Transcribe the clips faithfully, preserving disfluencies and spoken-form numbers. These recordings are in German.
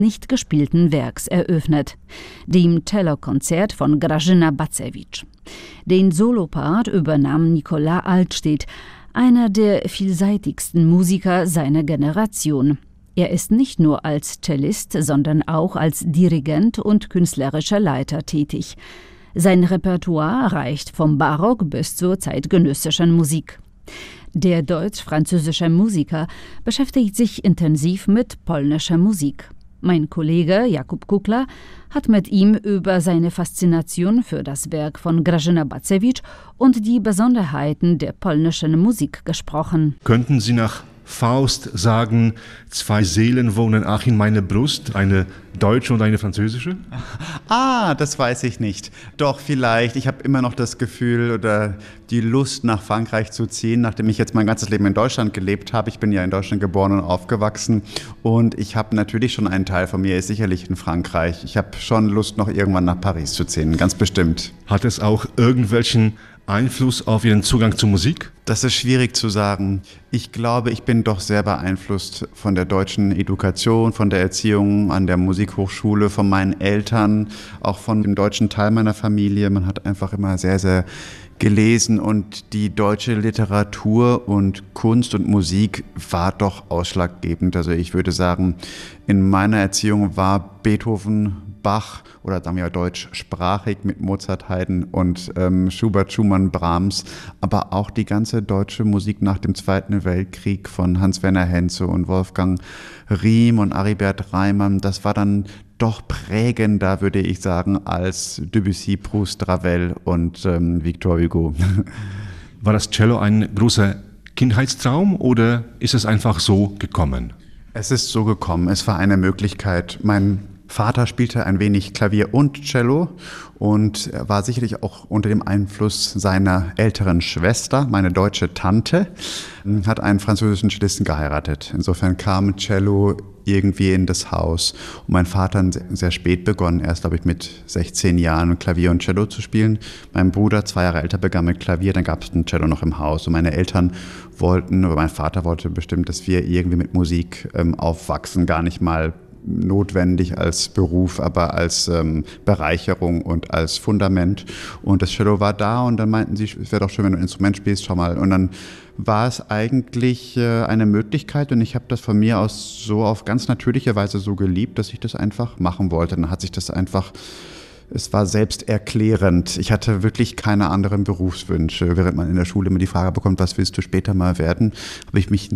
nicht gespielten Werks eröffnet, dem Cellokonzert von Grażyna Bacewicz. Den Solopart übernahm Nicolas Altstedt, einer der vielseitigsten Musiker seiner Generation. Er ist nicht nur als Cellist, sondern auch als Dirigent und künstlerischer Leiter tätig. Sein Repertoire reicht vom Barock bis zur zeitgenössischen Musik. Der deutsch-französische Musiker beschäftigt sich intensiv mit polnischer Musik. Mein Kollege Jakub Kukla hat mit ihm über seine Faszination für das Werk von Grażyna Bacewicz und die Besonderheiten der polnischen Musik gesprochen. Könnten Sie nach Faust sagen, zwei Seelen wohnen ach in meiner Brust, eine deutsche und eine französische? Ah, das weiß ich nicht. Doch, vielleicht. Ich habe immer noch das Gefühl oder die Lust, nach Frankreich zu ziehen, nachdem ich jetzt mein ganzes Leben in Deutschland gelebt habe. Ich bin ja in Deutschland geboren und aufgewachsen und ich habe natürlich schon einen Teil von mir, ist sicherlich in Frankreich. Ich habe schon Lust, noch irgendwann nach Paris zu ziehen, ganz bestimmt. Hat es auch irgendwelchen Einfluss auf Ihren Zugang zur Musik? Das ist schwierig zu sagen. Ich glaube, ich bin doch sehr beeinflusst von der deutschen Education, von der Erziehung an der Musikhochschule, von meinen Eltern, auch von dem deutschen Teil meiner Familie. Man hat einfach immer sehr, sehr gelesen und die deutsche Literatur und Kunst und Musik war doch ausschlaggebend. Also ich würde sagen, in meiner Erziehung war Beethoven, Bach oder sagen wir deutschsprachig mit Mozart, Haydn und ähm, Schubert, Schumann, Brahms, aber auch die ganze deutsche Musik nach dem Zweiten Weltkrieg von Hans-Werner Henze und Wolfgang Riem und Aribert Reimann, das war dann doch prägender, würde ich sagen, als Debussy, Proust, Ravel und ähm, Victor Hugo. War das Cello ein großer Kindheitstraum oder ist es einfach so gekommen? Es ist so gekommen. Es war eine Möglichkeit. Mein Vater spielte ein wenig Klavier und Cello und er war sicherlich auch unter dem Einfluss seiner älteren Schwester, meine deutsche Tante, hat einen französischen Cellisten geheiratet. Insofern kam Cello irgendwie in das Haus. Und mein Vater hat sehr spät begonnen, erst glaube ich mit sechzehn Jahren Klavier und Cello zu spielen. Mein Bruder, zwei Jahre älter, begann mit Klavier, dann gab es ein Cello noch im Haus. Und meine Eltern wollten, oder mein Vater wollte bestimmt, dass wir irgendwie mit Musik ähm, aufwachsen, gar nicht mal notwendig als Beruf, aber als ähm, Bereicherung und als Fundament. Und das Cello war da und dann meinten sie, es wäre doch schön, wenn du ein Instrument spielst, schau mal. Und dann war es eigentlich äh, eine Möglichkeit und ich habe das von mir aus so auf ganz natürliche Weise so geliebt, dass ich das einfach machen wollte. Dann hat sich das einfach Es war selbsterklärend. Ich hatte wirklich keine anderen Berufswünsche. Während man in der Schule immer die Frage bekommt, was willst du später mal werden, habe ich mich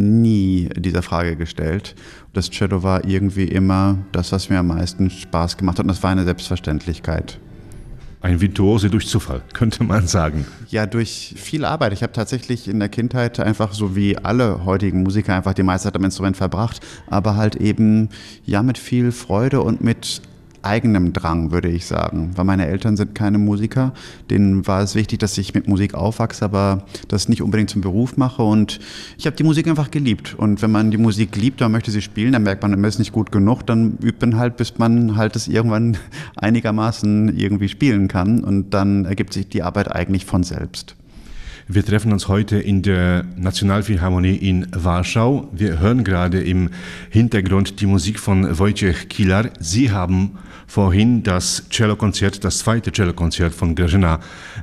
nie dieser Frage gestellt. Das Cello war irgendwie immer das, was mir am meisten Spaß gemacht hat. Und das war eine Selbstverständlichkeit. Ein Virtuose durch Zufall, könnte man sagen. Ja, durch viel Arbeit. Ich habe tatsächlich in der Kindheit einfach so wie alle heutigen Musiker einfach die meiste Zeit am Instrument verbracht, aber halt eben ja mit viel Freude und mit eigenem Drang, würde ich sagen. Weil meine Eltern sind keine Musiker, denen war es wichtig, dass ich mit Musik aufwachse, aber das nicht unbedingt zum Beruf mache und ich habe die Musik einfach geliebt und wenn man die Musik liebt, dann möchte sie spielen, dann merkt man, man ist nicht gut genug, dann übt man halt, bis man halt es irgendwann einigermaßen irgendwie spielen kann und dann ergibt sich die Arbeit eigentlich von selbst. Wir treffen uns heute in der Nationalphilharmonie in Warschau. Wir hören gerade im Hintergrund die Musik von Wojciech Kilar. Sie haben vorhin das Cellokonzert, das zweite Cellokonzert von Grażyna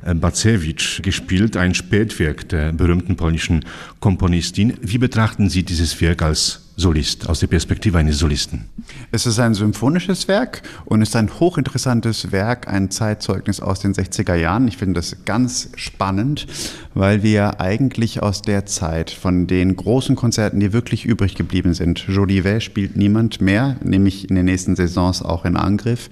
Bacewicz gespielt, ein Spätwerk der berühmten polnischen Komponistin. Wie betrachten Sie dieses Werk als Solist, aus der Perspektive eines Solisten? Es ist ein symphonisches Werk und ist ein hochinteressantes Werk, ein Zeitzeugnis aus den sechziger Jahren. Ich finde das ganz spannend, weil wir eigentlich aus der Zeit von den großen Konzerten, die wirklich übrig geblieben sind, Jolivet spielt niemand mehr, nämlich in den nächsten Saisons auch in Angriff.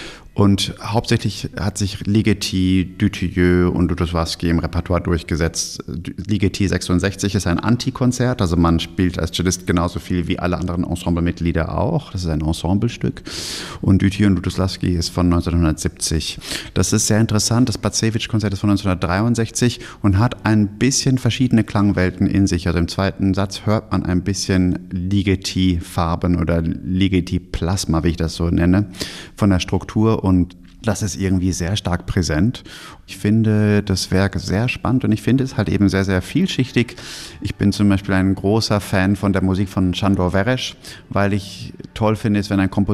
Und hauptsächlich hat sich Ligeti, Dutilleux und Lutoslawski im Repertoire durchgesetzt. Ligeti sechsundsechzig ist ein Antikonzert, also man spielt als Cellist genauso viel wie alle anderen Ensemblemitglieder auch. Das ist ein Ensemblestück. Und Dutilleux und Lutoslawski ist von neunzehnhundertsiebzig. Das ist sehr interessant. Das Bacewicz-Konzert ist von neunzehnhundertdreiundsechzig und hat ein bisschen verschiedene Klangwelten in sich. Also im zweiten Satz hört man ein bisschen Ligeti-Farben oder Ligeti-Plasma, wie ich das so nenne, von der Struktur. Und Das ist irgendwie sehr stark präsent. Ich finde das Werk sehr spannend und ich finde es halt eben sehr, sehr vielschichtig. Ich bin zum Beispiel ein großer Fan von der Musik von Sándor Veres, weil ich toll finde, wenn ein Kompositor